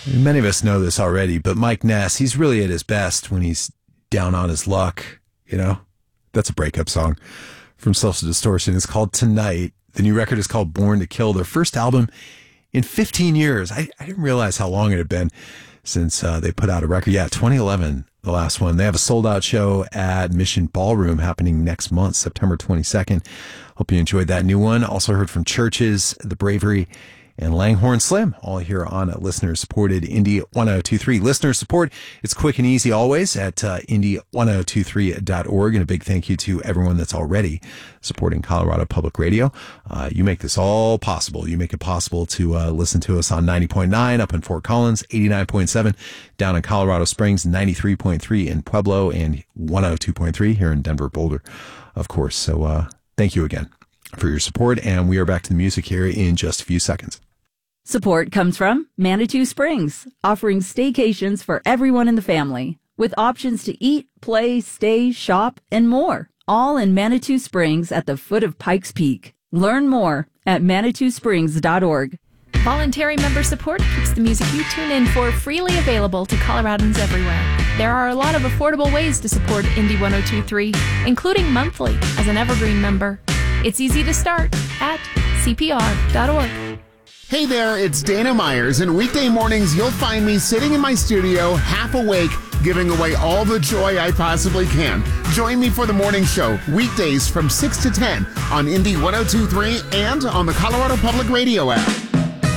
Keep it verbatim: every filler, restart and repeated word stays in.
Many of us know this already, but Mike Ness, he's really at his best when he's down on his luck, you know? That's a breakup song from Social Distortion. It's called Tonight. The new record is called Born to Kill, their first album in fifteen years. I, I didn't realize how long it had been since uh, they put out a record. Yeah, twenty eleven, the last one. They have a sold-out show at Mission Ballroom happening next month, September twenty-second. Hope you enjoyed that new one. Also heard from Churches, The Bravery, and Langhorne Slim, all here on listener-supported Indie one oh two three. Listener support, it's quick and easy always at uh, indie one oh two three dot org. And a big thank you to everyone that's already supporting Colorado Public Radio. Uh, you make this all possible. You make it possible to uh, listen to us on ninety point nine up in Fort Collins, eighty-nine point seven down in Colorado Springs, ninety-three point three in Pueblo, and one oh two point three here in Denver Boulder, of course. So uh, thank you again for your support. And we are back to the music here in just a few seconds. Support comes from Manitou Springs, offering staycations for everyone in the family, with options to eat, play, stay, shop, and more, all in Manitou Springs at the foot of Pikes Peak. Learn more at manitou springs dot org. Voluntary member support keeps the music you tune in for freely available to Coloradans everywhere. There are a lot of affordable ways to support Indie one oh two three, including monthly as an Evergreen member. It's easy to start at c p r dot org. Hey there, it's Dana Myers, and weekday mornings you'll find me sitting in my studio, half awake, giving away all the joy I possibly can. Join me for the morning show, weekdays from six to ten on Indie one oh two three and on the Colorado Public Radio app.